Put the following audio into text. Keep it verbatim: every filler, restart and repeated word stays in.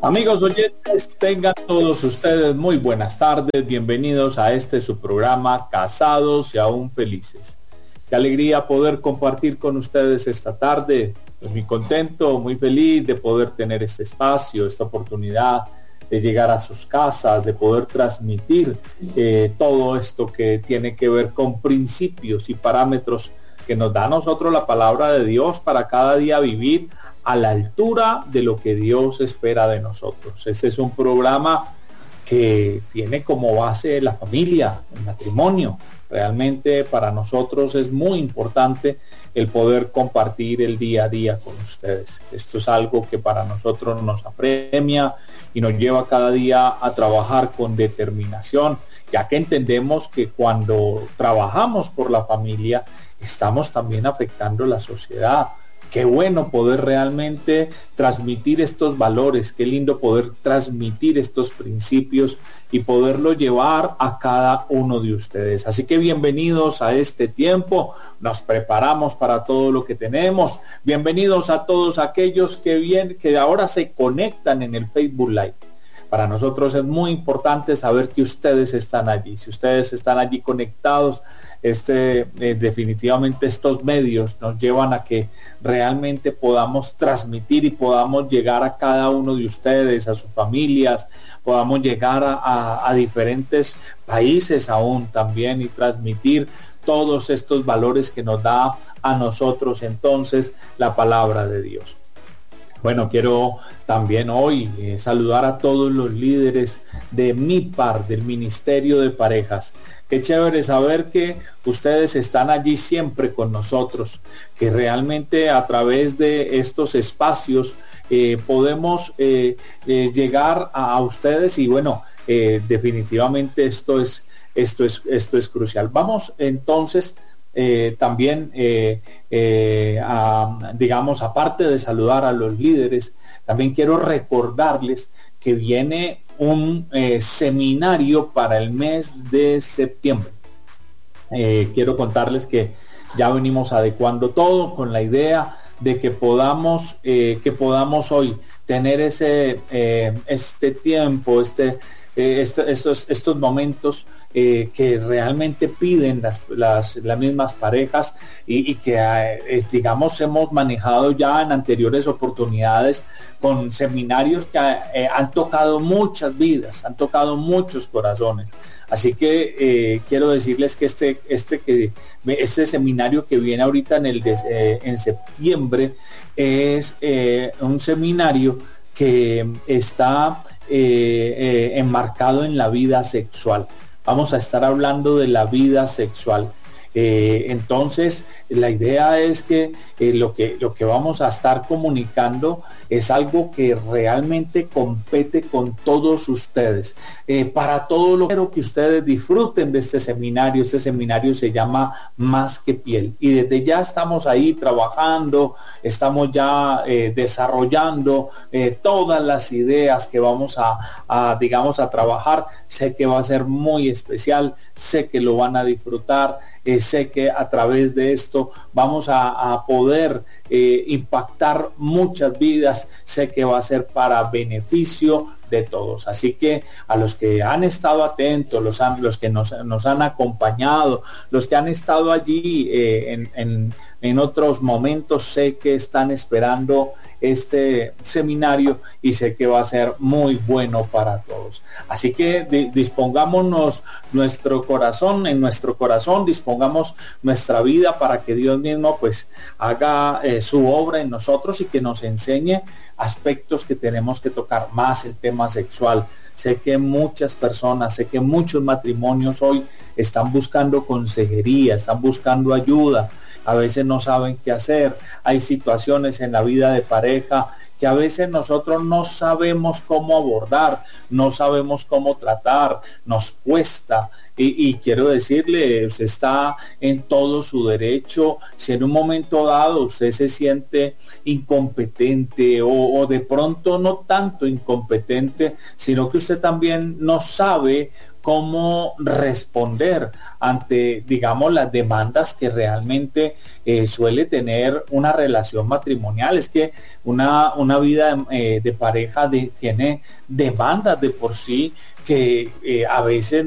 Amigos oyentes, tengan todos ustedes muy buenas tardes, bienvenidos a este su programa Casados y Aún Felices. Qué alegría poder compartir con ustedes esta tarde. Estoy muy contento, muy feliz de poder tener este espacio, esta oportunidad de llegar a sus casas, de poder transmitir eh, todo esto que tiene que ver con principios y parámetros que nos da a nosotros la palabra de Dios para cada día vivir a la altura de lo que Dios espera de nosotros. Este es un programa que tiene como base la familia, el matrimonio. Realmente para nosotros es muy importante el poder compartir el día a día con ustedes. Esto es algo que para nosotros nos apremia y nos lleva cada día a trabajar con determinación, ya que entendemos que cuando trabajamos por la familia, estamos también afectando la sociedad. Qué bueno poder realmente transmitir estos valores, qué lindo poder transmitir estos principios y poderlo llevar a cada uno de ustedes. Así que bienvenidos a este tiempo, nos preparamos para todo lo que tenemos. Bienvenidos a todos aquellos que, bien, que ahora se conectan en el Facebook Live. Para nosotros es muy importante saber que ustedes están allí. Si ustedes están allí conectados, este, eh, definitivamente estos medios nos llevan a que realmente podamos transmitir y podamos llegar a cada uno de ustedes, a sus familias, podamos llegar a, a, a diferentes países aún también y transmitir todos estos valores que nos da a nosotros entonces la palabra de Dios. Bueno, quiero también hoy eh, saludar a todos los líderes de MIPAR, del Ministerio de Parejas. Qué chévere saber que ustedes están allí siempre con nosotros, que realmente a través de estos espacios eh, podemos eh, eh, llegar a, a ustedes y bueno, eh, definitivamente esto es, esto es, esto es crucial. Vamos entonces Eh, también eh, eh, a, digamos, aparte de saludar a los líderes, también quiero recordarles que viene un eh, seminario para el mes de septiembre. Eh, quiero contarles que ya venimos adecuando todo con la idea de que podamos eh, que podamos hoy tener ese eh, este tiempo, este Eh, esto, estos, estos momentos eh, que realmente piden las, las, las mismas parejas y, y que eh, digamos hemos manejado ya en anteriores oportunidades con seminarios que eh, han tocado muchas vidas, han tocado muchos corazones. Así que eh, quiero decirles que este, este, que este seminario que viene ahorita en, el de, eh, en septiembre es eh, un seminario que está eh, eh, enmarcado en la vida sexual. Vamos a estar hablando de la vida sexual. Eh, entonces la idea es que, eh, lo que lo que vamos a estar comunicando es algo que realmente compete con todos ustedes, eh, para todo lo quiero que ustedes disfruten de este seminario. Este seminario se llama Más que Piel y desde ya estamos ahí trabajando, estamos ya eh, desarrollando eh, todas las ideas que vamos a, a digamos a trabajar. Sé que va a ser muy especial, sé que lo van a disfrutar. Eh, sé que a través de esto vamos a, a poder eh, impactar muchas vidas. Sé que va a ser para beneficio de todos. Así que a los que han estado atentos, los, han, los que nos, nos han acompañado, los que han estado allí eh, en, en, en otros momentos, sé que están esperando este seminario y sé que va a ser muy bueno para todos. Así que di, dispongámonos nuestro corazón, en nuestro corazón dispongamos nuestra vida para que Dios mismo pues haga eh, su obra en nosotros y que nos enseñe aspectos que tenemos que tocar, más el tema sexual. Sé que muchas personas, sé que muchos matrimonios hoy están buscando consejería, están buscando ayuda, a veces no saben qué hacer. Hay situaciones en la vida de pareja que a veces nosotros no sabemos cómo abordar, no sabemos cómo tratar, nos cuesta. Y, y quiero decirle, usted está en todo su derecho. Si en un momento dado usted se siente incompetente o, o de pronto no tanto incompetente, sino que usted también no sabe cómo responder ante, digamos, las demandas que realmente eh, suele tener una relación matrimonial. Es que una, una vida eh, de pareja de, tiene demandas de por sí que eh, a veces